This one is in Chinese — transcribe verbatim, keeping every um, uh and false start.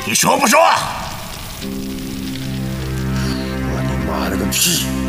你说不说？ 说你妈了个屁！